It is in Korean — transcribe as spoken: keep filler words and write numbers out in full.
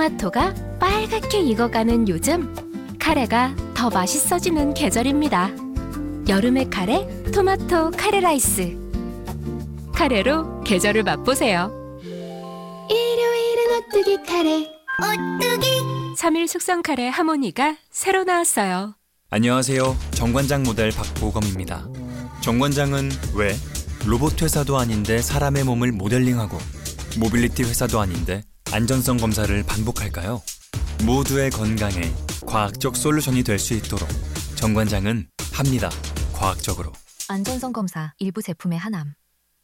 토마토가 빨갛게 익어가는 요즘, 카레가 더 맛있어지는 계절입니다. 여름의 카레, 토마토 카레 라이스. 카레로 계절을 맛보세요. 일요일은 오뚜기 카레. 오뚜기. 삼 일 숙성 카레 하모니가 새로 나왔어요. 안녕하세요. 정관장 모델 박보검입니다. 정관장은 왜 로봇 회사도 아닌데 사람의 몸을 모델링하고 모빌리티 회사도 아닌데 안전성 검사를 반복할까요? 모두의 건강에 과학적 솔루션이 될 수 있도록 정관장은 합니다. 과학적으로. 안전성 검사 일부 제품의 하남.